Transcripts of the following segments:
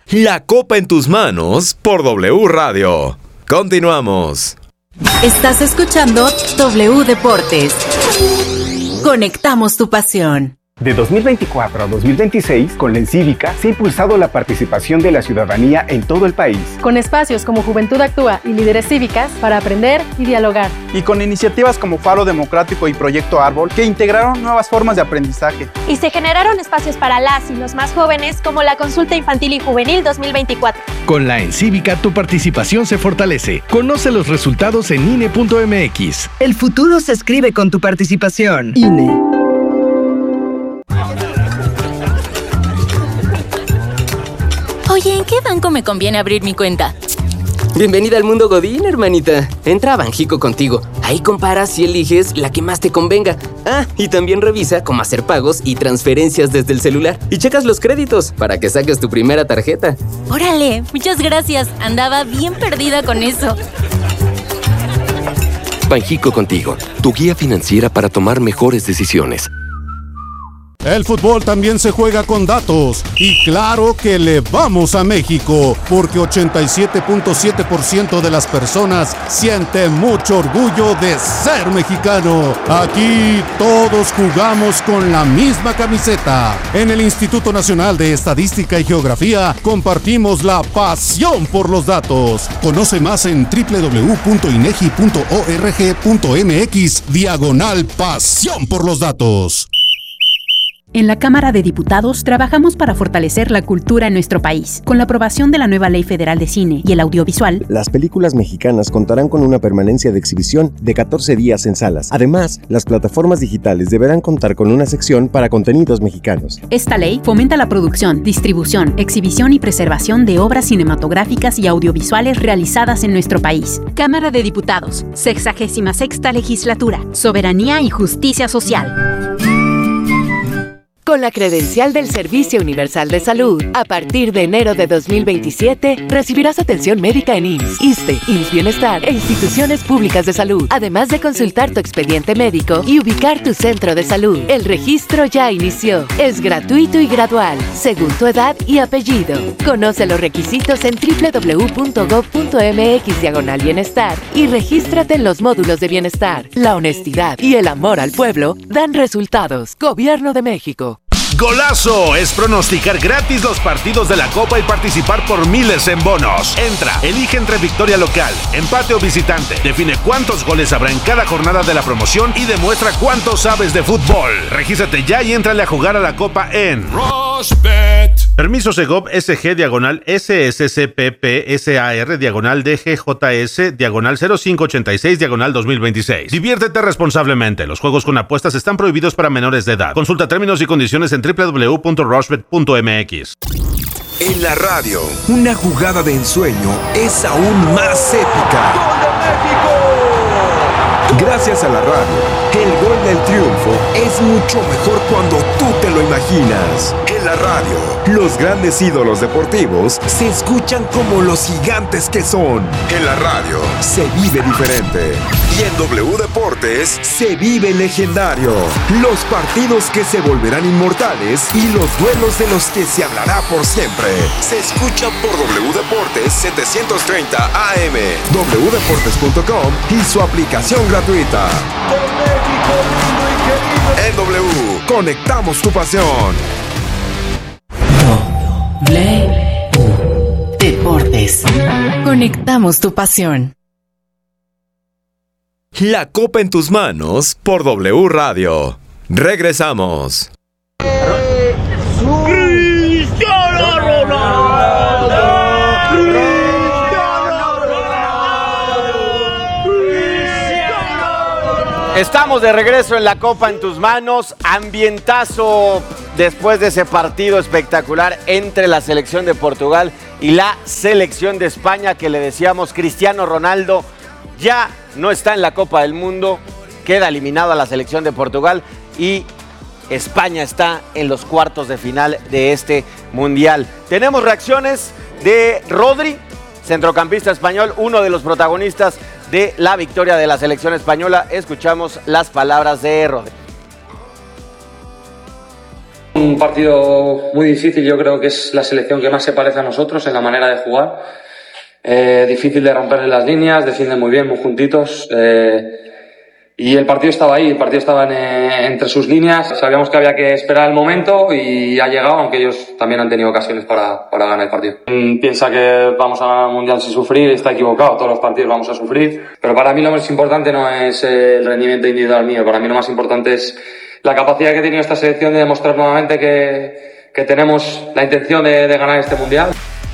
La copa en tus manos por W Radio. Continuamos. Estás escuchando W Deportes. Conectamos tu pasión. De 2024 a 2026, con la Encívica se ha impulsado la participación de la ciudadanía en todo el país. Con espacios como Juventud Actúa y Líderes Cívicas para aprender y dialogar. Y con iniciativas como Faro Democrático y Proyecto Árbol que integraron nuevas formas de aprendizaje. Y se generaron espacios para las y los más jóvenes como la Consulta Infantil y Juvenil 2024. Con la Encívica tu participación se fortalece. Conoce los resultados en INE.mx. El futuro se escribe con tu participación. INE. Oye, ¿en qué banco me conviene abrir mi cuenta? Bienvenida al mundo Godín, hermanita. Entra a Banjico Contigo. Ahí comparas y eliges la que más te convenga. Ah, y también revisa cómo hacer pagos y transferencias desde el celular. Y checas los créditos para que saques tu primera tarjeta. ¡Órale! Muchas gracias. Andaba bien perdida con eso. Banjico Contigo, tu guía financiera para tomar mejores decisiones. El fútbol también se juega con datos y claro que le vamos a México porque 87.7% de las personas sienten mucho orgullo de ser mexicano. Aquí todos jugamos con la misma camiseta. En el Instituto Nacional de Estadística y Geografía compartimos la pasión por los datos. Conoce más en www.inegi.org.mx/pasión por los datos. En la Cámara de Diputados trabajamos para fortalecer la cultura en nuestro país. Con la aprobación de la nueva Ley Federal de Cine y el Audiovisual, las películas mexicanas contarán con una permanencia de exhibición de 14 días en salas. Además, las plataformas digitales deberán contar con una sección para contenidos mexicanos. Esta ley fomenta la producción, distribución, exhibición y preservación de obras cinematográficas y audiovisuales realizadas en nuestro país. Cámara de Diputados, 66ª Legislatura, Soberanía y Justicia Social. Con la credencial del Servicio Universal de Salud, a partir de enero de 2027, recibirás atención médica en IMSS, ISSSTE, IMSS Bienestar e instituciones públicas de salud, además de consultar tu expediente médico y ubicar tu centro de salud. El registro ya inició. Es gratuito y gradual, según tu edad y apellido. Conoce los requisitos en www.gov.mx/bienestar y regístrate en los módulos de bienestar. La honestidad y el amor al pueblo dan resultados. Gobierno de México. Golazo es pronosticar gratis los partidos de la Copa y participar por miles en bonos. Entra, elige entre victoria local, empate o visitante. Define cuántos goles habrá en cada jornada de la promoción y demuestra cuánto sabes de fútbol. Regístrate ya y éntrale a jugar a la Copa en Rushbet. Permiso Segov SSCPP/SAR/DGJS/0586/2026. Diviértete responsablemente. Los juegos con apuestas están prohibidos para menores de edad. Consulta términos y condiciones en www.rushbet.mx. En la radio, una jugada de ensueño es aún más épica. ¡Gol de México! Gracias a la radio, el gol del triunfo es mucho mejor cuando tú te lo imaginas. En la radio, los grandes ídolos deportivos se escuchan como los gigantes que son. En la radio, se vive diferente. Y en W Deportes, se vive legendario. Los partidos que se volverán inmortales y los duelos de los que se hablará por siempre. Se escuchan por W Deportes 730 AM, wdeportes.com y su aplicación gratuita. En W, conectamos tu pasión. Deportes. Conectamos tu pasión. La copa en tus manos por W Radio. Regresamos. Cristiano Ronaldo. Estamos de regreso en la Copa en tus manos. Ambientazo después de ese partido espectacular entre la selección de Portugal y la selección de España, que le decíamos Cristiano Ronaldo ya no está en la Copa del Mundo, queda eliminado a la selección de Portugal y España está en los cuartos de final de este Mundial. Tenemos reacciones de Rodri, centrocampista español, uno de los protagonistas de la victoria de la selección española. Escuchamos las palabras de Rodri. Un partido muy difícil, yo creo que es la selección que más se parece a nosotros en la manera de jugar. Difícil de romperle las líneas, defienden muy bien, muy juntitos. Y el partido estaba ahí, el partido estaba entre sus líneas. Sabíamos que había que esperar el momento y ha llegado, aunque ellos también han tenido ocasiones para ganar el partido. Piensa que vamos a ganar el Mundial sin sufrir, está equivocado, todos los partidos vamos a sufrir. Pero para mí lo más importante no es el rendimiento individual mío, para mí lo más importante es la capacidad que ha tenido esta selección de demostrar nuevamente que tenemos la intención de ganar este Mundial.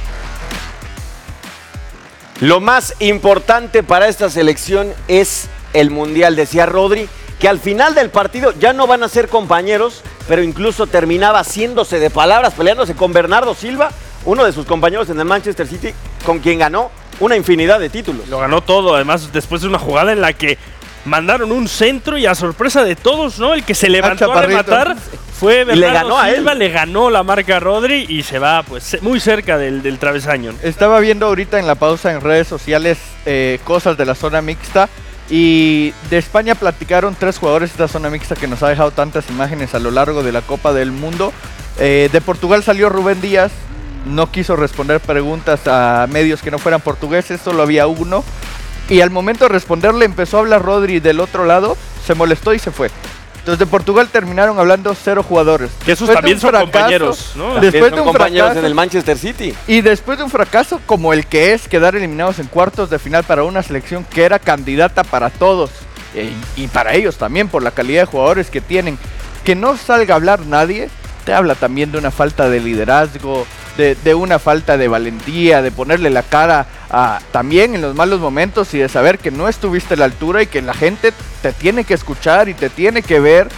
Lo más importante para esta selección es el Mundial, decía Rodri, que al final del partido ya no van a ser compañeros, pero incluso terminaba haciéndose de palabras, peleándose con Bernardo Silva, uno de sus compañeros en el Manchester City, con quien ganó una infinidad de títulos. Lo ganó todo, además después de una jugada en la que mandaron un centro y a sorpresa de todos, ¿no? El que se levantó a rematar fue Bernardo Silva, le ganó la marca a Rodri y se va pues muy cerca del travesaño. Estaba viendo ahorita en la pausa en redes sociales cosas de la zona mixta. Y de España platicaron 3 jugadores de esta zona mixta que nos ha dejado tantas imágenes a lo largo de la Copa del Mundo. De Portugal salió Rubén Díaz, no quiso responder preguntas a medios que no fueran portugueses, solo había uno. Y al momento de responderle empezó a hablar Rodri del otro lado, se molestó y se fue. Entonces de Portugal terminaron hablando 0 jugadores. Que esos también son compañeros, ¿no? Después de un compañeros fracaso, en el Manchester City. Y después de un fracaso como el que es quedar eliminados en cuartos de final para una selección que era candidata para todos y para ellos también por la calidad de jugadores que tienen, que no salga a hablar nadie, te habla también de una falta de liderazgo, de una falta de valentía, de ponerle la cara también en los malos momentos y de saber que no estuviste a la altura y que la gente te tiene que escuchar y te tiene que ver.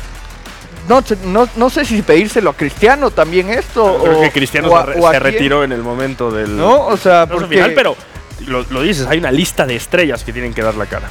No sé si pedírselo a Cristiano también esto. Creo que Cristiano se retiró en el momento del... No, o sea, porque... final, pero lo dices, hay una lista de estrellas que tienen que dar la cara.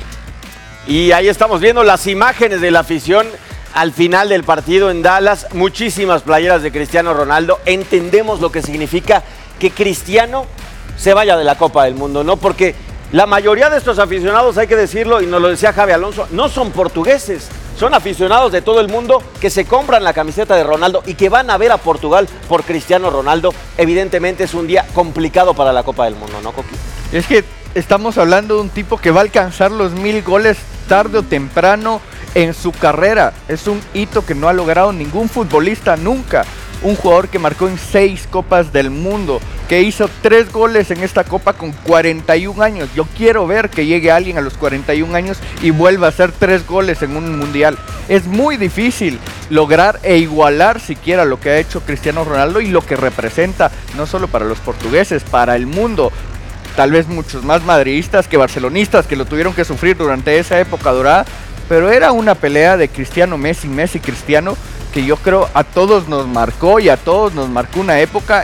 Y ahí estamos viendo las imágenes de la afición al final del partido en Dallas, muchísimas playeras de Cristiano Ronaldo. Entendemos lo que significa que Cristiano se vaya de la Copa del Mundo, ¿no? Porque la mayoría de estos aficionados, hay que decirlo, y nos lo decía Javi Alonso, no son portugueses, son aficionados de todo el mundo que se compran la camiseta de Ronaldo y que van a ver a Portugal por Cristiano Ronaldo. Evidentemente es un día complicado para la Copa del Mundo, ¿no, Coqui? Es que estamos hablando de un tipo que va a alcanzar los 1000 goles tarde o temprano en su carrera. Es un hito que no ha logrado ningún futbolista nunca. Un jugador que marcó en 6 Copas del Mundo, que hizo 3 goles en esta Copa con 41 años. Yo quiero ver que llegue alguien a los 41 años y vuelva a hacer 3 goles en un Mundial. Es muy difícil lograr e igualar siquiera lo que ha hecho Cristiano Ronaldo y lo que representa, no solo para los portugueses, para el mundo. Tal vez muchos más madridistas que barcelonistas que lo tuvieron que sufrir durante esa época dorada, pero era una pelea de Cristiano Messi, Messi Cristiano, que yo creo a todos nos marcó y a todos nos marcó una época,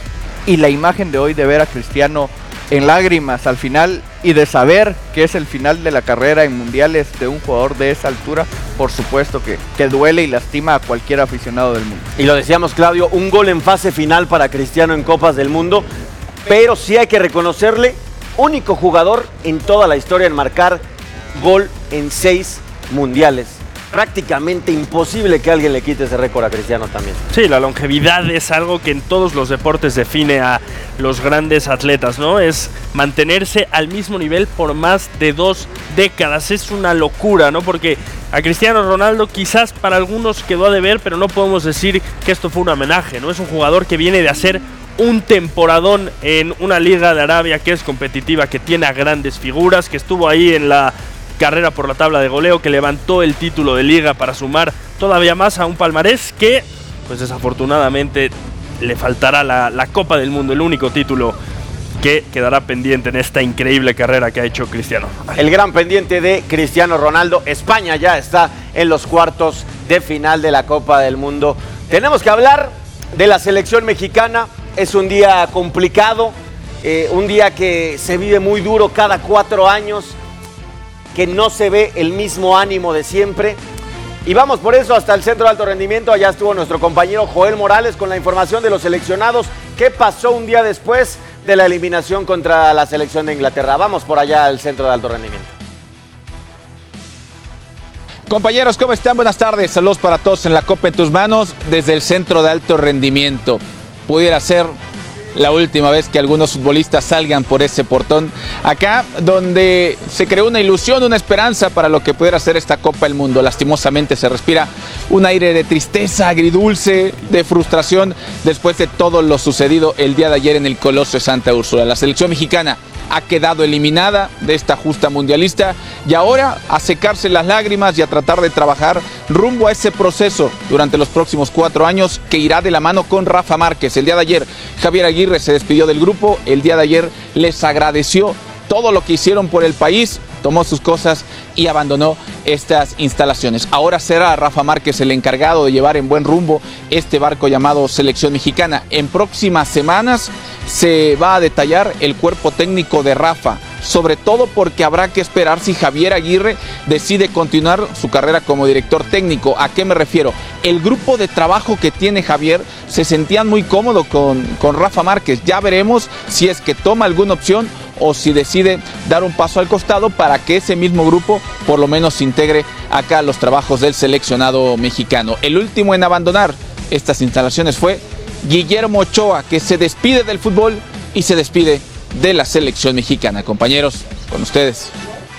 y la imagen de hoy de ver a Cristiano en lágrimas al final y de saber que es el final de la carrera en mundiales de un jugador de esa altura, por supuesto que duele y lastima a cualquier aficionado del mundo. Y lo decíamos, Claudio, un gol en fase final para Cristiano en Copas del Mundo, pero sí hay que reconocerle, único jugador en toda la historia en marcar gol en 6 mundiales. Prácticamente imposible que alguien le quite ese récord a Cristiano también. Sí, la longevidad es algo que en todos los deportes define a los grandes atletas, ¿no? Es mantenerse al mismo nivel por más de 2 décadas. Es una locura, ¿no? Porque a Cristiano Ronaldo quizás para algunos quedó a deber, pero no podemos decir que esto fue un homenaje, ¿no? Es un jugador que viene de hacer un temporadón en una liga de Arabia que es competitiva, que tiene a grandes figuras, que estuvo ahí en la carrera por la tabla de goleo, que levantó el título de liga para sumar todavía más a un palmarés que, pues desafortunadamente, le faltará la Copa del Mundo, el único título que quedará pendiente en esta increíble carrera que ha hecho Cristiano. El gran pendiente de Cristiano Ronaldo. España ya está en los cuartos de final de la Copa del Mundo. Tenemos que hablar de la selección mexicana. Es un día complicado, un día que se vive muy duro cada 4 años, que no se ve el mismo ánimo de siempre. Y vamos por eso hasta el Centro de Alto Rendimiento. Allá estuvo nuestro compañero Joel Morales con la información de los seleccionados. ¿Qué pasó un día después de la eliminación contra la selección de Inglaterra? Vamos por allá al Centro de Alto Rendimiento. Compañeros, ¿cómo están? Buenas tardes. Saludos para todos en la Copa en tus manos desde el Centro de Alto Rendimiento. Pudiera ser la última vez que algunos futbolistas salgan por ese portón. Acá donde se creó una ilusión, una esperanza para lo que pudiera ser esta Copa del Mundo. Lastimosamente se respira un aire de tristeza, agridulce, de frustración después de todo lo sucedido el día de ayer en el Coloso de Santa Úrsula. La selección mexicana ha quedado eliminada de esta justa mundialista y ahora a secarse las lágrimas y a tratar de trabajar rumbo a ese proceso durante los próximos 4 años que irá de la mano con Rafa Márquez. El día de ayer Javier Aguirre se despidió del grupo, el día de ayer les agradeció todo lo que hicieron por el país, tomó sus cosas y abandonó estas instalaciones. Ahora será Rafa Márquez el encargado de llevar en buen rumbo este barco llamado Selección Mexicana. En próximas semanas se va a detallar el cuerpo técnico de Rafa, sobre todo porque habrá que esperar si Javier Aguirre decide continuar su carrera como director técnico. ¿A qué me refiero? El grupo de trabajo que tiene Javier se sentían muy cómodo con Rafa Márquez. Ya veremos si es que toma alguna opción o si decide dar un paso al costado para que ese mismo grupo por lo menos se integre acá a los trabajos del seleccionado mexicano. El último en abandonar estas instalaciones fue Guillermo Ochoa, que se despide del fútbol y se despide de la selección mexicana. Compañeros, con ustedes.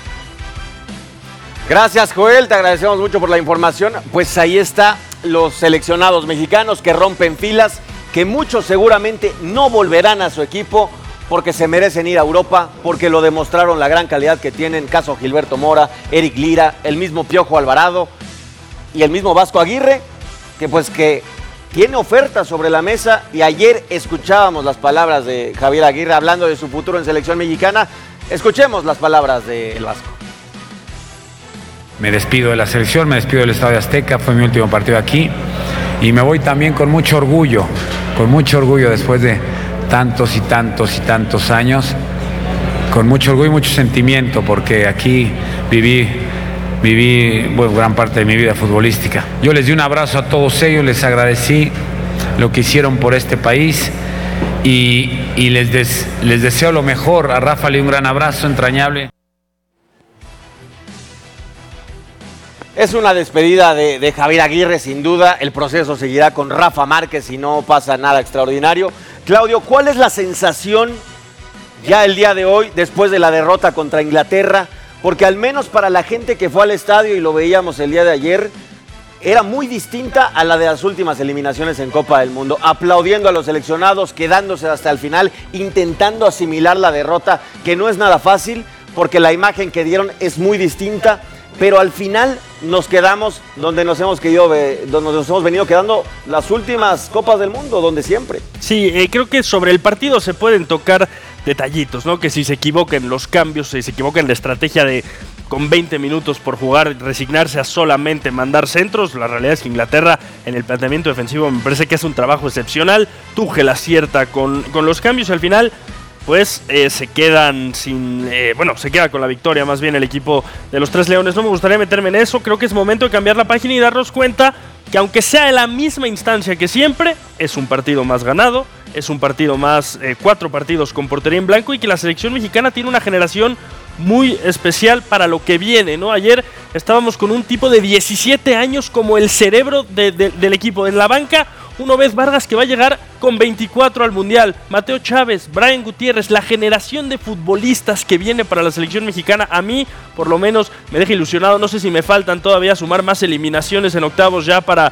Gracias, Joel, te agradecemos mucho por la información. Pues ahí está los seleccionados mexicanos que rompen filas, que muchos seguramente no volverán a su equipo porque se merecen ir a Europa, porque lo demostraron la gran calidad que tienen, caso Gilberto Mora, Eric Lira, el mismo Piojo Alvarado y el mismo Vasco Aguirre, que tiene ofertas sobre la mesa. Y ayer escuchábamos las palabras de Javier Aguirre hablando de su futuro en selección mexicana. Escuchemos las palabras del Vasco. Me despido de la selección, me despido del Estadio Azteca, fue mi último partido aquí y me voy también con mucho orgullo después de tantos y tantos y tantos años, con mucho orgullo y mucho sentimiento, porque aquí viví gran parte de mi vida futbolística. Yo les di un abrazo a todos ellos, les agradecí lo que hicieron por este país y les deseo lo mejor. A Rafa le di un gran abrazo entrañable. Es una despedida de Javier Aguirre, sin duda. El proceso seguirá con Rafa Márquez si no pasa nada extraordinario. Claudio, ¿cuál es la sensación ya el día de hoy después de la derrota contra Inglaterra? Porque al menos para la gente que fue al estadio y lo veíamos el día de ayer, era muy distinta a la de las últimas eliminaciones en Copa del Mundo. Aplaudiendo a los seleccionados, quedándose hasta el final, intentando asimilar la derrota, que no es nada fácil, porque la imagen que dieron es muy distinta. Pero al final nos quedamos donde nos hemos venido quedando las últimas Copas del Mundo, donde siempre. Sí, creo que sobre el partido se pueden tocar detallitos, ¿no? Que si se equivoquen los cambios, si se equivoquen la estrategia de con 20 minutos por jugar, resignarse a solamente mandar centros. La realidad es que Inglaterra en el planteamiento defensivo me parece que hace un trabajo excepcional. Tuchel acierta con los cambios y al final pues se quedan se queda con la victoria más bien el equipo de los Tres Leones. No me gustaría meterme en eso, creo que es momento de cambiar la página y darnos cuenta que aunque sea en la misma instancia que siempre, es un partido más ganado, es un partido más, 4 partidos con portería en blanco y que la selección mexicana tiene una generación muy especial para lo que viene, ¿no? Ayer estábamos con un tipo de 17 años como el cerebro del equipo. En la banca, uno ve Vargas que va a llegar con 24 al Mundial. Mateo Chávez, Brian Gutiérrez, la generación de futbolistas que viene para la selección mexicana, a mí, por lo menos, me deja ilusionado. No sé si me faltan todavía sumar más eliminaciones en octavos ya para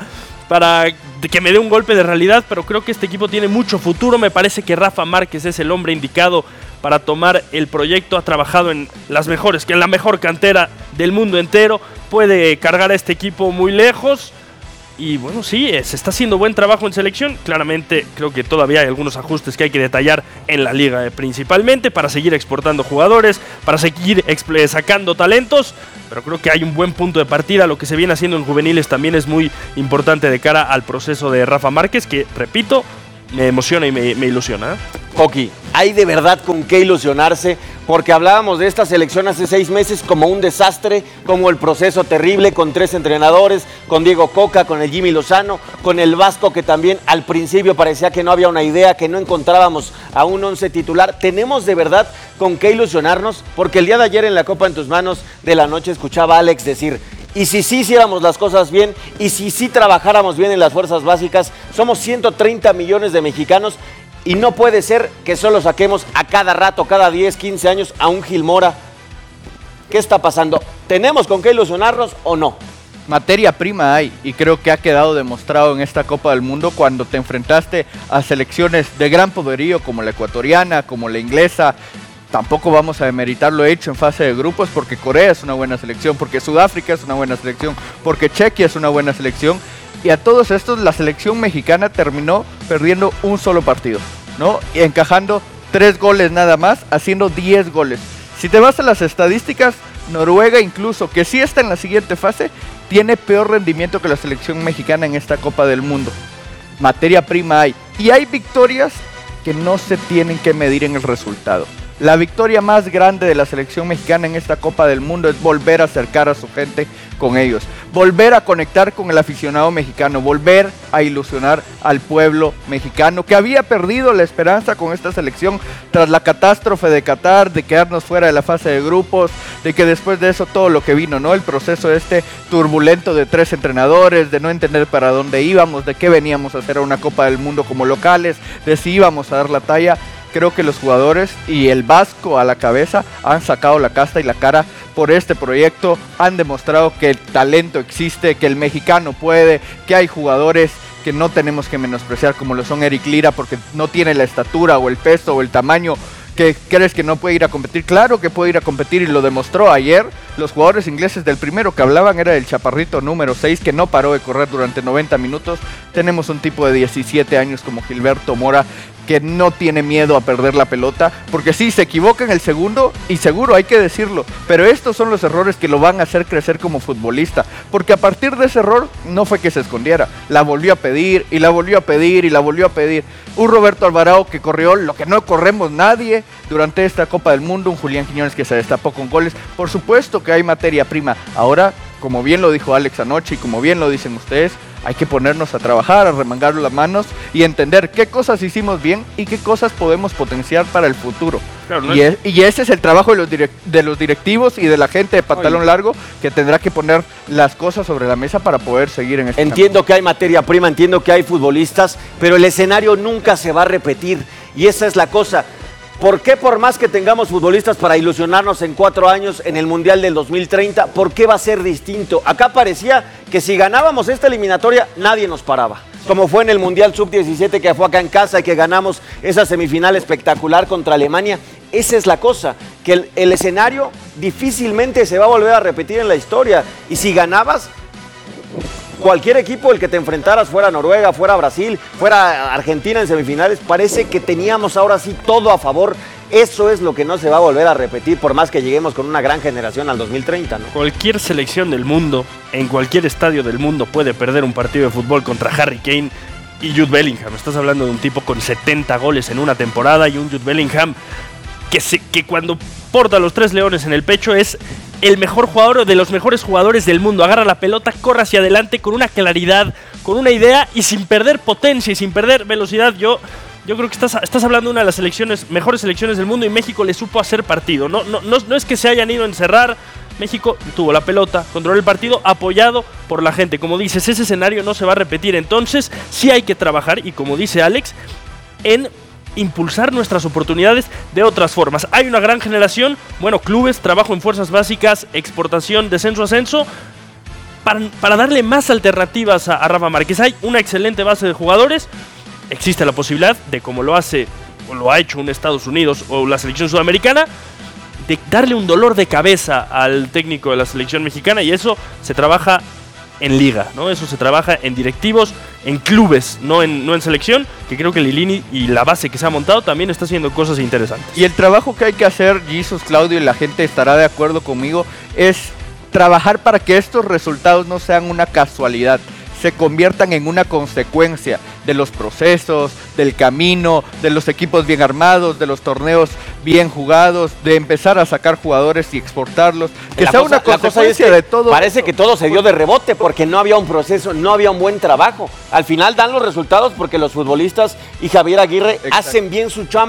que me dé un golpe de realidad, pero creo que este equipo tiene mucho futuro. Me parece que Rafa Márquez es el hombre indicado para tomar el proyecto. Ha trabajado en en la mejor cantera del mundo entero, puede cargar a este equipo muy lejos. Y bueno, sí, se está haciendo buen trabajo en selección. Claramente creo que todavía hay algunos ajustes que hay que detallar en la liga principalmente para seguir exportando jugadores, para seguir sacando talentos. Pero creo que hay un buen punto de partida. Lo que se viene haciendo en juveniles también es muy importante de cara al proceso de Rafa Márquez, que, repito, me emociona y me ilusiona. Oki, hay de verdad con qué ilusionarse, porque hablábamos de esta selección hace 6 meses como un desastre, como el proceso terrible con 3 entrenadores, con Diego Coca, con el Jimmy Lozano, con el Vasco, que también al principio parecía que no había una idea, que no encontrábamos a un 11 titular. Tenemos de verdad con qué ilusionarnos, porque el día de ayer en la Copa en tus manos de la noche escuchaba a Alex decir: Y si sí hiciéramos las cosas bien, y si sí trabajáramos bien en las fuerzas básicas, somos 130 millones de mexicanos y no puede ser que solo saquemos a cada rato, cada 10, 15 años a un Gil Mora. ¿Qué está pasando? ¿Tenemos con qué ilusionarnos o no? Materia prima hay, y creo que ha quedado demostrado en esta Copa del Mundo cuando te enfrentaste a selecciones de gran poderío como la ecuatoriana, como la inglesa. Tampoco vamos a demeritar lo hecho en fase de grupos, porque Corea es una buena selección, porque Sudáfrica es una buena selección, porque Chequia es una buena selección, y a todos estos la selección mexicana terminó perdiendo un solo partido, ¿no? Y encajando 3 goles nada más, haciendo 10 goles. Si te vas a las estadísticas, Noruega incluso, que sí está en la siguiente fase, tiene peor rendimiento que la selección mexicana en esta Copa del Mundo. Materia prima hay, y hay victorias que no se tienen que medir en el resultado. La victoria más grande de la selección mexicana en esta Copa del Mundo es volver a acercar a su gente con ellos, volver a conectar con el aficionado mexicano, volver a ilusionar al pueblo mexicano que había perdido la esperanza con esta selección tras la catástrofe de Qatar, de quedarnos fuera de la fase de grupos, de que después de eso todo lo que vino, ¿no? El proceso turbulento de 3 entrenadores, de no entender para dónde íbamos, de qué veníamos a hacer a una Copa del Mundo como locales, de si íbamos a dar la talla. Creo que los jugadores y el Vasco a la cabeza han sacado la casta y la cara por este proyecto, han demostrado que el talento existe, que el mexicano puede, que hay jugadores que no tenemos que menospreciar como lo son Eric Lira porque no tiene la estatura o el peso o el tamaño que crees que no puede ir a competir. Claro que puede ir a competir y lo demostró ayer. Los jugadores ingleses del primero que hablaban era el chaparrito número 6 que no paró de correr durante 90 minutos. Tenemos un tipo de 17 años como Gilberto Mora que no tiene miedo a perder la pelota, porque sí, se equivoca en el segundo, y seguro hay que decirlo, pero estos son los errores que lo van a hacer crecer como futbolista, porque a partir de ese error no fue que se escondiera, la volvió a pedir, y la volvió a pedir, y la volvió a pedir. Un Roberto Alvarado que corrió lo que no corremos nadie durante esta Copa del Mundo, un Julián Quiñones que se destapó con goles. Por supuesto que hay materia prima. Ahora, como bien lo dijo Alex anoche, y como bien lo dicen ustedes, hay que ponernos a trabajar, a remangar las manos y entender qué cosas hicimos bien y qué cosas podemos potenciar para el futuro. Claro, ¿no? Y ese es el trabajo de los directivos y de la gente de pantalón largo que tendrá que poner las cosas sobre la mesa para poder seguir en este Entiendo que hay materia prima, entiendo que hay futbolistas, pero el escenario nunca se va a repetir y esa es la cosa. ¿Por qué por más que tengamos futbolistas para ilusionarnos en 4 años en el Mundial del 2030, por qué va a ser distinto? Acá parecía que si ganábamos esta eliminatoria nadie nos paraba. Como fue en el Mundial Sub-17 que fue acá en casa y que ganamos esa semifinal espectacular contra Alemania. Esa es la cosa, que el escenario difícilmente se va a volver a repetir en la historia. Y si ganabas, cualquier equipo el que te enfrentaras, fuera Noruega, fuera Brasil, fuera Argentina en semifinales, parece que teníamos ahora sí todo a favor. Eso es lo que no se va a volver a repetir por más que lleguemos con una gran generación al 2030, ¿no? Cualquier selección del mundo, en cualquier estadio del mundo puede perder un partido de fútbol contra Harry Kane y Jude Bellingham. Estás hablando de un tipo con 70 goles en una temporada y un Jude Bellingham que cuando porta los 3 leones en el pecho es el mejor jugador, de los mejores jugadores del mundo. Agarra la pelota, corre hacia adelante con una claridad, con una idea y sin perder potencia y sin perder velocidad. Yo creo que estás hablando de una de las mejores selecciones del mundo y México le supo hacer partido. No es que se hayan ido a encerrar. México tuvo la pelota, controló el partido, apoyado por la gente. Como dices, ese escenario no se va a repetir. Entonces sí hay que trabajar, y como dice Alex, en impulsar nuestras oportunidades de otras formas. Hay una gran generación, clubes, trabajo en fuerzas básicas, exportación, descenso, ascenso, para darle más alternativas a Rafa Márquez. Hay una excelente base de jugadores. Existe la posibilidad de, como lo hace o lo ha hecho un Estados Unidos o la selección sudamericana, de darle un dolor de cabeza al técnico de la selección mexicana, y eso se trabaja en liga, ¿no? Eso se trabaja en directivos, en clubes, no en selección, que creo que Lilini y la base que se ha montado también está haciendo cosas interesantes. Y el trabajo que hay que hacer, Jesus, Claudio, y la gente estará de acuerdo conmigo, es trabajar para que estos resultados no sean una casualidad, se conviertan en una consecuencia de los procesos, del camino, de los equipos bien armados, de los torneos bien jugados, de empezar a sacar jugadores y exportarlos, que sea una consecuencia de todo. Parece que todo se dio de rebote porque no había un proceso, no había un buen trabajo. Al final dan los resultados porque los futbolistas y Javier Aguirre hacen bien su chamba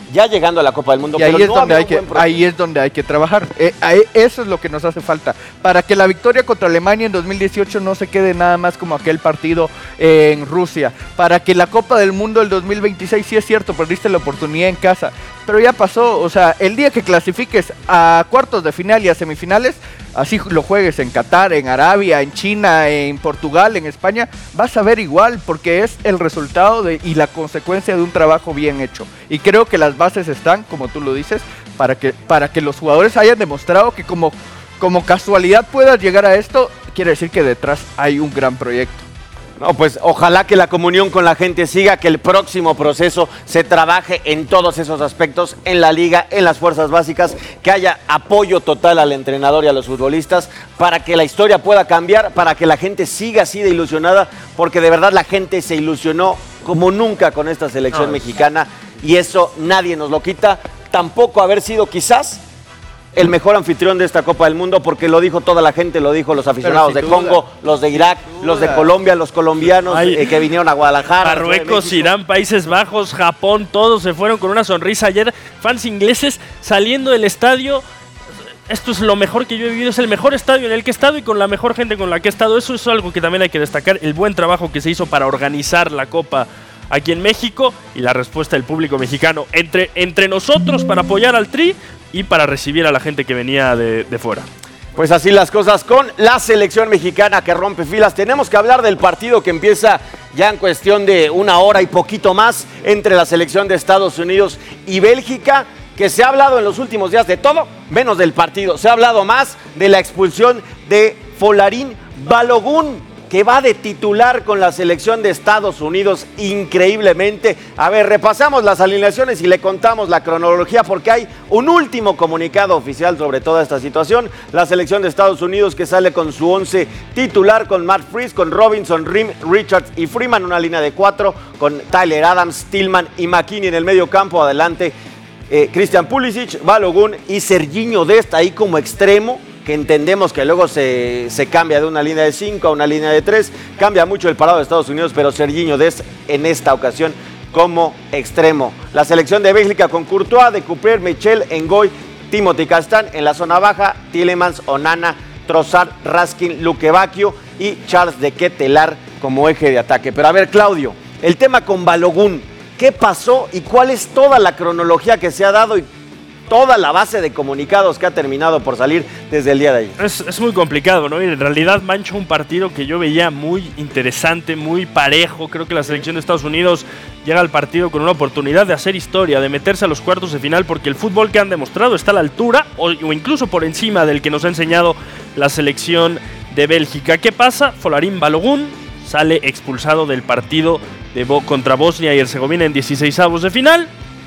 ya llegando a la Copa del Mundo. Y ahí, ahí es donde hay que trabajar. Eso es lo que nos hace falta. Para que la victoria contra Alemania en 2018 no se quede nada más como aquel partido en Rusia. Para que la Copa del Mundo del 2026, sí es cierto, perdiste la oportunidad en casa, pero ya pasó. O sea, el día que clasifiques a cuartos de final y a semifinales, así lo juegues en Qatar, en Arabia, en China, en Portugal, en España, vas a ver igual, porque es el resultado y la consecuencia de un trabajo bien hecho. Y creo que las bases están, como tú lo dices, para que los jugadores hayan demostrado que como casualidad puedas llegar a esto, quiere decir que detrás hay un gran proyecto. No, pues ojalá que la comunión con la gente siga, que el próximo proceso se trabaje en todos esos aspectos, en la liga, en las fuerzas básicas, que haya apoyo total al entrenador y a los futbolistas para que la historia pueda cambiar, para que la gente siga así de ilusionada, porque de verdad la gente se ilusionó como nunca con esta selección mexicana y eso nadie nos lo quita, tampoco haber sido quizás el mejor anfitrión de esta Copa del Mundo, porque lo dijo toda la gente, lo dijo los aficionados de Congo, los de Irak, los de Colombia, los colombianos que vinieron a Guadalajara. Marruecos, Irán, Países Bajos, Japón, todos se fueron con una sonrisa ayer. Fans ingleses saliendo del estadio. Esto es lo mejor que yo he vivido, es el mejor estadio en el que he estado y con la mejor gente con la que he estado. Eso es algo que también hay que destacar, el buen trabajo que se hizo para organizar la Copa aquí en México y la respuesta del público mexicano entre nosotros para apoyar al Tri y para recibir a la gente que venía de fuera. Pues así las cosas con la selección mexicana que rompe filas. Tenemos que hablar del partido que empieza ya en cuestión de una hora y poquito más entre la selección de Estados Unidos y Bélgica, que se ha hablado en los últimos días de todo, menos del partido. Se ha hablado más de la expulsión de Folarin Balogun, que va de titular con la selección de Estados Unidos increíblemente. A ver, repasamos las alineaciones y le contamos la cronología porque hay un último comunicado oficial sobre toda esta situación. La selección de Estados Unidos que sale con su 11 titular, con Matt Freese, con Robinson, Rim, Richards y Freeman, una línea de 4, con Tyler Adams, Tillman y McKinney en el medio campo. Adelante, Christian Pulisic, Balogun y Sergiño Dest ahí como extremo, que entendemos que luego se cambia de una línea de 5 a una línea de 3, cambia mucho el parado de Estados Unidos, pero Sergiño Dest en esta ocasión como extremo. La selección de Bélgica con Courtois, de Cooper, Michel, Ngoy, Timothy Castán en la zona baja, Tielemans, Onana, Trossard, Raskin, Luque Bacchio y Charles de Ketelaar como eje de ataque. Pero a ver, Claudio, el tema con Balogun, ¿qué pasó y cuál es toda la cronología que se ha dado y toda la base de comunicados que ha terminado por salir desde el día de ayer? Es muy complicado, ¿no? Y en realidad mancha un partido que yo veía muy interesante, muy parejo. Creo que la selección de Estados Unidos llega al partido con una oportunidad de hacer historia, de meterse a los cuartos de final, porque el fútbol que han demostrado está a la altura o incluso por encima del que nos ha enseñado la selección de Bélgica. ¿Qué pasa? Folarin Balogun sale expulsado del partido contra Bosnia y Herzegovina en 16avos de final.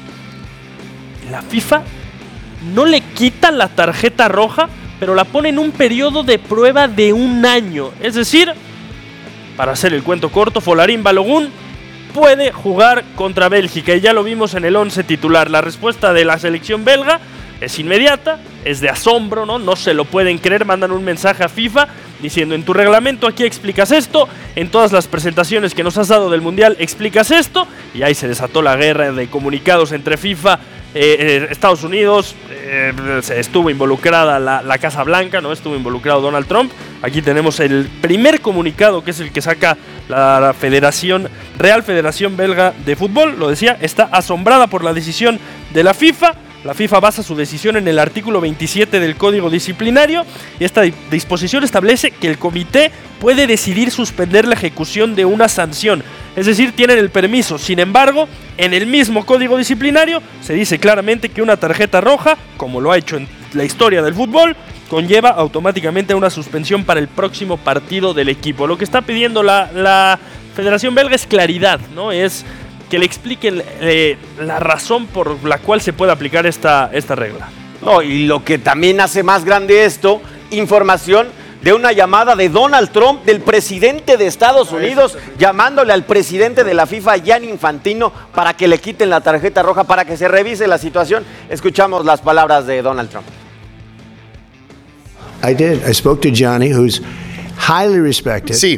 La FIFA no le quita la tarjeta roja, pero la pone en un periodo de prueba de 1 año. Es decir, para hacer el cuento corto, Folarin Balogun puede jugar contra Bélgica y ya lo vimos en el 11 titular. La respuesta de la selección belga es inmediata, es de asombro, ¿no? No se lo pueden creer, mandan un mensaje a FIFA diciendo: en tu reglamento aquí explicas esto, en todas las presentaciones que nos has dado del Mundial explicas esto, y ahí se desató la guerra de comunicados entre FIFA, Estados Unidos, estuvo involucrada la Casa Blanca, ¿no? Estuvo involucrado Donald Trump. Aquí tenemos el primer comunicado, que es el que saca la Real Federación Belga de Fútbol. Lo decía, está asombrada por la decisión de la FIFA. La FIFA basa su decisión en el artículo 27 del Código Disciplinario y esta disposición establece que el comité puede decidir suspender la ejecución de una sanción. Es decir, tienen el permiso. Sin embargo, en el mismo Código Disciplinario se dice claramente que una tarjeta roja, como lo ha hecho en la historia del fútbol, conlleva automáticamente una suspensión para el próximo partido del equipo. Lo que está pidiendo la Federación Belga es claridad, ¿no? Es que le expliquen la razón por la cual se puede aplicar esta regla. No, y lo que también hace más grande esto, información de una llamada de Donald Trump, del presidente de Estados Unidos, llamándole al presidente de la FIFA, Gianni Infantino, para que le quiten la tarjeta roja, para que se revise la situación. Escuchamos las palabras de Donald Trump. I spoke to Gianni, who's highly respected. Sí.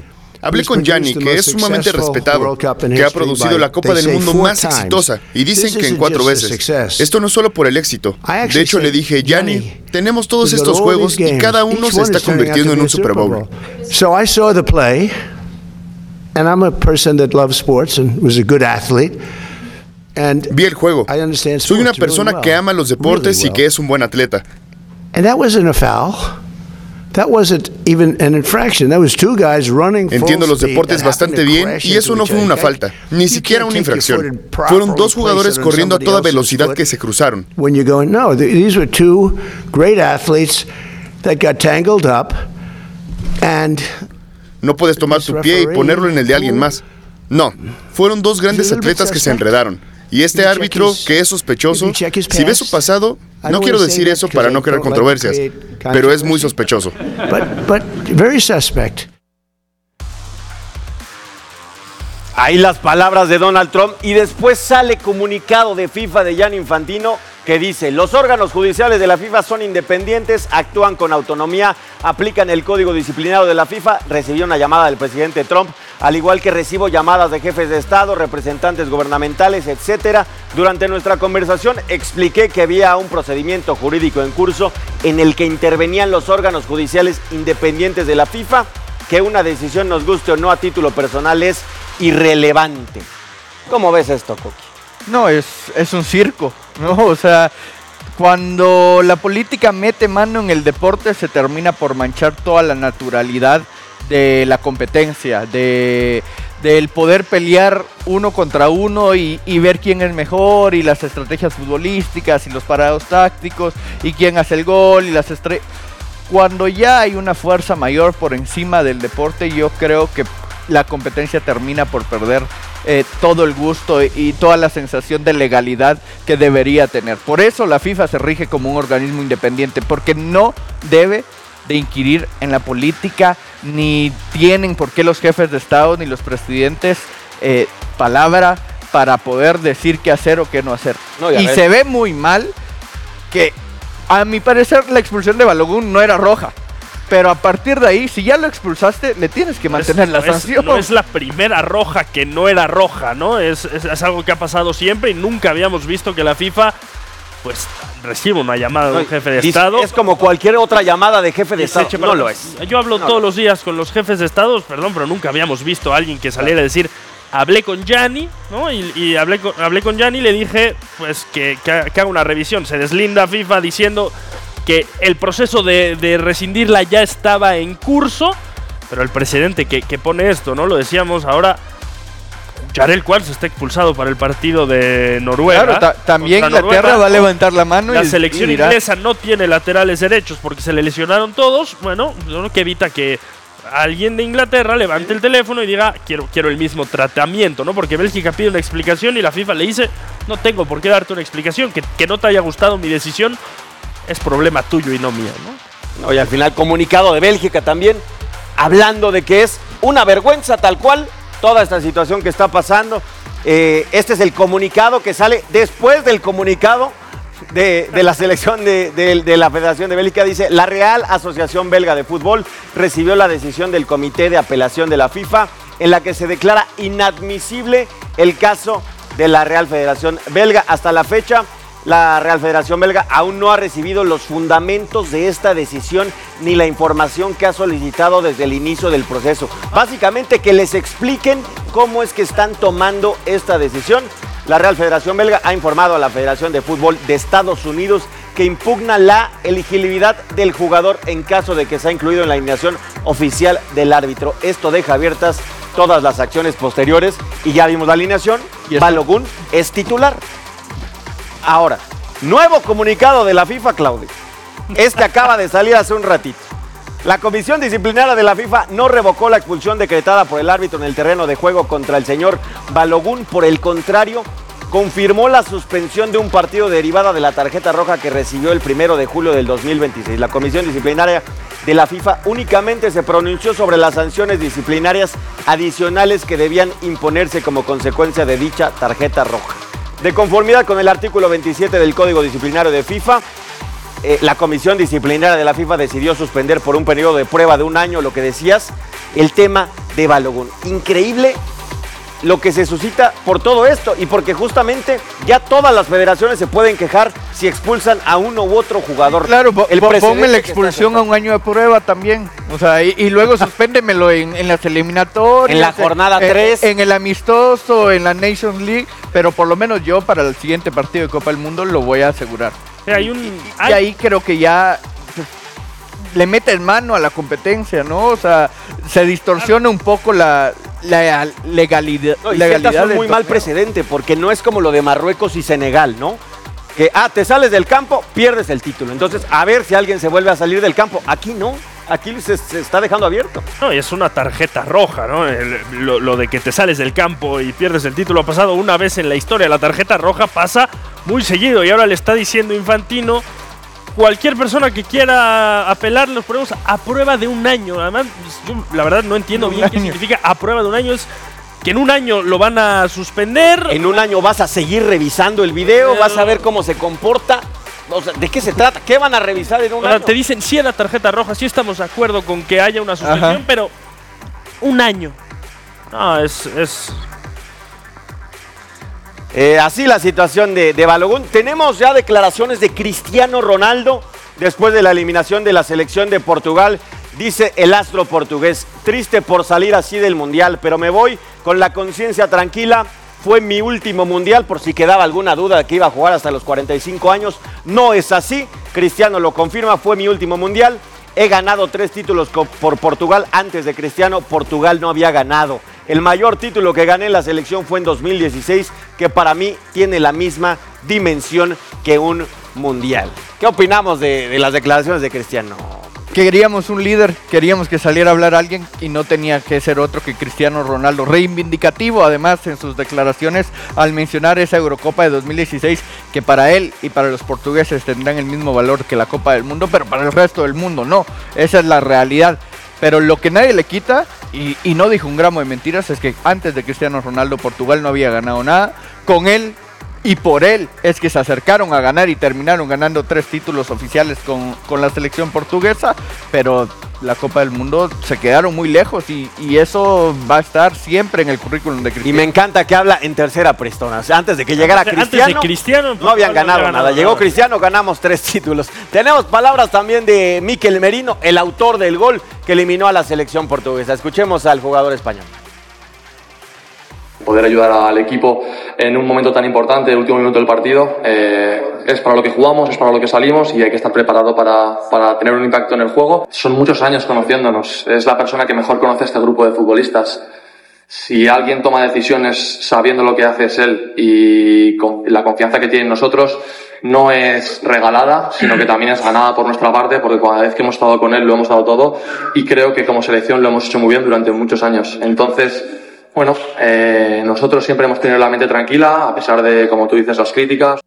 Hablé con Gianni, que es sumamente respetado, que ha producido la Copa del Mundo más exitosa, y dicen que en 4 veces. Esto no es solo por el éxito. De hecho, le dije, Gianni, tenemos todos estos juegos y cada uno se está convirtiendo en un Super Bowl. So I saw the play, and I'm a person that loves sports and was a good athlete. Vi el juego. Soy una persona que ama los deportes y que es un buen atleta. And that wasn't a foul. That wasn't even an infraction. That was 2 guys running full Entiendo los speed deportes that bastante happened to bien crash y eso into no each fue other. una falta, ni siquiera una infracción. Fueron 2 jugadores corriendo a toda velocidad que se cruzaron. When you're going, no, these were 2 great athletes that got tangled up and no puedes tomar tu pie y ponerlo en el de alguien más. No, fueron 2 grandes atletas que se enredaron. Y este árbitro, que es sospechoso, si ves su pasado, no quiero decir eso para no crear controversias, pero es muy sospechoso. But very suspect. Ahí las palabras de Donald Trump y después sale comunicado de FIFA de Gianni Infantino que dice: los órganos judiciales de la FIFA son independientes, actúan con autonomía, aplican el código disciplinario de la FIFA. Recibió una llamada del presidente Trump, al igual que recibo llamadas de jefes de Estado, representantes gubernamentales, etcétera. Durante nuestra conversación expliqué que había un procedimiento jurídico en curso en el que intervenían los órganos judiciales independientes de la FIFA, que una decisión, nos guste o no a título personal, es irrelevante. ¿Cómo ves esto, Coqui? No, es un circo, ¿no? O sea, cuando la política mete mano en el deporte se termina por manchar toda la naturalidad de la competencia, del poder pelear uno contra uno y ver quién es mejor, y las estrategias futbolísticas y los parados tácticos y quién hace el gol y las estrellas. Cuando ya hay una fuerza mayor por encima del deporte, yo creo que la competencia termina por perder todo el gusto y toda la sensación de legalidad que debería tener. Por eso la FIFA se rige como un organismo independiente, porque no debe de inquirir en la política, ni tienen por qué los jefes de Estado ni los presidentes palabra para poder decir qué hacer o qué no hacer. No, y se ve muy mal que, a mi parecer, la expulsión de Balogun no era roja. Pero a partir de ahí, si ya lo expulsaste, le tienes que mantener la sanción. No es la primera roja que no era roja, ¿no? Es algo que ha pasado siempre y nunca habíamos visto que la FIFA pues reciba una llamada de un jefe de Estado. Es como cualquier otra llamada de jefe de Estado. No lo es. Yo hablo todos los días con los jefes de Estado, perdón, pero nunca habíamos visto a alguien que saliera a decir: hablé con Gianni, ¿no? Y hablé con Gianni y le dije pues que haga una revisión. Se deslinda FIFA diciendo que el proceso de rescindirla ya estaba en curso, pero el presidente que pone esto, ¿no? Lo decíamos ahora, Jarell Quals está expulsado para el partido de Noruega. Claro, también Inglaterra va a levantar la mano. La selección inglesa no tiene laterales derechos porque se le lesionaron todos. Bueno, que evita que alguien de Inglaterra levante el teléfono y diga: quiero el mismo tratamiento, ¿no? Porque Bélgica pide una explicación y la FIFA le dice: no tengo por qué darte una explicación, que no te haya gustado mi decisión es problema tuyo y no mío, ¿no? Y al final comunicado de Bélgica también, hablando de que es una vergüenza tal cual toda esta situación que está pasando. Este es el comunicado que sale después del comunicado de la selección de la Federación de Bélgica. Dice: la Real Asociación Belga de Fútbol recibió la decisión del Comité de Apelación de la FIFA en la que se declara inadmisible el caso de la Real Federación Belga. Hasta la fecha, la Real Federación Belga aún no ha recibido los fundamentos de esta decisión ni la información que ha solicitado desde el inicio del proceso. Básicamente, que les expliquen cómo es que están tomando esta decisión. La Real Federación Belga ha informado a la Federación de Fútbol de Estados Unidos que impugna la elegibilidad del jugador en caso de que sea incluido en la alineación oficial del árbitro. Esto deja abiertas todas las acciones posteriores y ya vimos la alineación. Balogun es titular. Ahora, nuevo comunicado de la FIFA, Claudio. Este acaba de salir hace un ratito. La Comisión Disciplinaria de la FIFA no revocó la expulsión decretada por el árbitro en el terreno de juego contra el señor Balogun. Por el contrario, confirmó la suspensión de un partido derivada de la tarjeta roja que recibió el 1 de julio del 2026. La Comisión Disciplinaria de la FIFA únicamente se pronunció sobre las sanciones disciplinarias adicionales que debían imponerse como consecuencia de dicha tarjeta roja. De conformidad con el artículo 27 del Código Disciplinario de FIFA, la comisión disciplinaria de la FIFA decidió suspender por un periodo de prueba de 1 año, lo que decías, el tema de Balogun. Increíble lo que se suscita por todo esto y porque justamente ya todas las federaciones se pueden quejar si expulsan a uno u otro jugador. Claro, ponme la expulsión a 1 año de prueba también. O sea, y luego suspéndemelo en las eliminatorias. En la jornada 3. En el amistoso, en la Nations League. Pero por lo menos yo para el siguiente partido de Copa del Mundo lo voy a asegurar. Y ahí creo que ya le metes mano a la competencia, ¿no? O sea, se distorsiona un poco la legalidad. No, y sientas un muy mal precedente, porque no es como lo de Marruecos y Senegal, ¿no? Que, te sales del campo, pierdes el título. Entonces, a ver si alguien se vuelve a salir del campo. Aquí no. Aquí se está dejando abierto. No, y es una tarjeta roja, ¿no? Lo de que te sales del campo y pierdes el título ha pasado una vez en la historia. La tarjeta roja pasa muy seguido y ahora le está diciendo Infantino: cualquier persona que quiera apelar, los ponemos a prueba de 1 año. Además, yo la verdad no entiendo bien qué significa a prueba de 1 año. Es que en 1 año lo van a suspender. En 1 año vas a seguir revisando el video, vas a ver cómo se comporta. O sea, ¿de qué se trata? ¿Qué van a revisar en 1 año? Te dicen, sí, a la tarjeta roja, sí estamos de acuerdo con que haya una suspensión, pero 1 año. No, así la situación de Balogun. Tenemos ya declaraciones de Cristiano Ronaldo después de la eliminación de la selección de Portugal. Dice el astro portugués: triste por salir así del Mundial, pero me voy con la conciencia tranquila. Fue mi último Mundial, por si quedaba alguna duda de que iba a jugar hasta los 45 años. No es así, Cristiano lo confirma, fue mi último Mundial. He ganado 3 títulos por Portugal. Antes de Cristiano, Portugal no había ganado. El mayor título que gané en la selección fue en 2016, que para mí tiene la misma dimensión que un Mundial. ¿Qué opinamos de las declaraciones de Cristiano? Queríamos un líder, queríamos que saliera a hablar alguien y no tenía que ser otro que Cristiano Ronaldo. Reivindicativo además en sus declaraciones al mencionar esa Eurocopa de 2016, que para él y para los portugueses tendrán el mismo valor que la Copa del Mundo, pero para el resto del mundo no. Esa es la realidad. Pero lo que nadie le quita, y no dijo un gramo de mentiras, es que antes de Cristiano Ronaldo Portugal no había ganado nada. Con él y por él es que se acercaron a ganar y terminaron ganando 3 títulos oficiales con la selección portuguesa, pero la Copa del Mundo se quedaron muy lejos y eso va a estar siempre en el currículum de Cristiano. Y me encanta que habla en tercera persona. O sea, antes de que llegara Cristiano, no habían ganado nada. Llegó Cristiano, ganamos 3 títulos. Tenemos palabras también de Mikel Merino, el autor del gol que eliminó a la selección portuguesa. Escuchemos al jugador español. Poder ayudar al equipo en un momento tan importante, el último minuto del partido, es para lo que jugamos, es para lo que salimos y hay que estar preparado para tener un impacto en el juego. Son muchos años conociéndonos, es la persona que mejor conoce a este grupo de futbolistas. Si alguien toma decisiones sabiendo lo que hace es él y con la confianza que tiene en nosotros, no es regalada, sino que también es ganada por nuestra parte, porque cada vez que hemos estado con él lo hemos dado todo y creo que como selección lo hemos hecho muy bien durante muchos años. Entonces, bueno, nosotros siempre hemos tenido la mente tranquila, a pesar de, como tú dices, las críticas.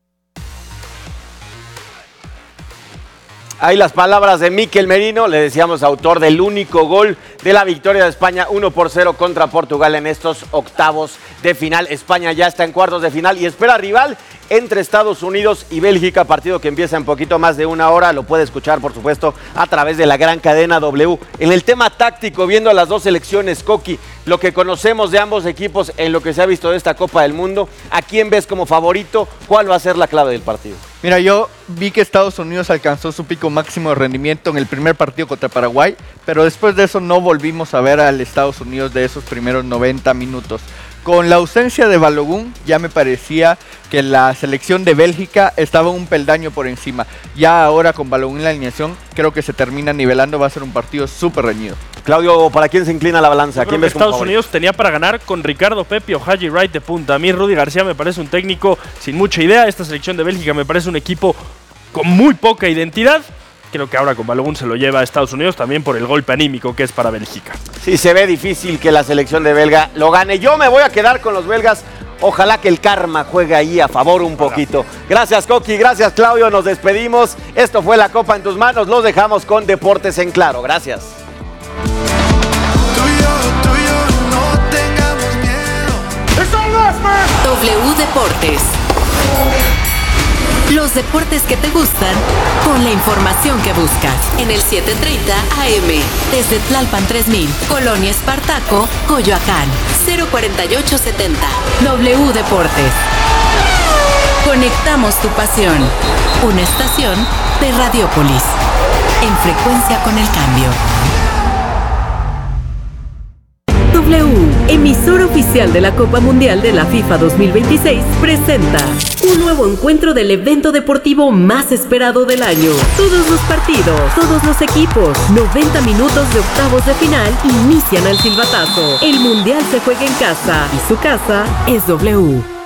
Ahí las palabras de Mikel Merino, le decíamos autor del único gol de la victoria de España 1-0 contra Portugal en estos octavos de final. España ya está en cuartos de final y espera rival entre Estados Unidos y Bélgica, partido que empieza en poquito más de 1 hora. Lo puede escuchar, por supuesto, a través de la gran cadena W. En el tema táctico, viendo a las dos selecciones, Coqui, lo que conocemos de ambos equipos en lo que se ha visto de esta Copa del Mundo, ¿a quién ves como favorito? ¿Cuál va a ser la clave del partido? Mira, yo vi que Estados Unidos alcanzó su pico máximo de rendimiento en el primer partido contra Paraguay, pero después de eso no volvimos a ver al Estados Unidos de esos primeros 90 minutos. Con la ausencia de Balogun, ya me parecía que la selección de Bélgica estaba un peldaño por encima. Ya ahora con Balogun en la alineación, creo que se termina nivelando, va a ser un partido súper reñido. Claudio, ¿para quién se inclina la balanza? ¿Quién ves como Estados Unidos tenía para ganar con Ricardo Pepi o Haji Wright de punta? A mí Rudy García me parece un técnico sin mucha idea. Esta selección de Bélgica me parece un equipo con muy poca identidad. Creo que ahora con Balogun se lo lleva a Estados Unidos también por el golpe anímico que es para Bélgica. Sí, se ve difícil que la selección de belga lo gane. Yo me voy a quedar con los belgas. Ojalá que el karma juegue ahí a favor un poquito. Gracias, Coqui. Gracias, Claudio. Nos despedimos. Esto fue La Copa en tus manos. Los dejamos con Deportes en Claro. Gracias. W Deportes. Los Los deportes que te gustan, con la información que buscas. En el 730 AM, desde Tlalpan 3000, Colonia Espartaco, Coyoacán, 04870. W Deportes. Conectamos tu pasión. Una estación de Radiopolis. En frecuencia con el cambio. W, emisora oficial de la Copa Mundial de la FIFA 2026, presenta un nuevo encuentro del evento deportivo más esperado del año. Todos los partidos, todos los equipos, 90 minutos de octavos de final inician al silbatazo. El Mundial se juega en casa y su casa es W.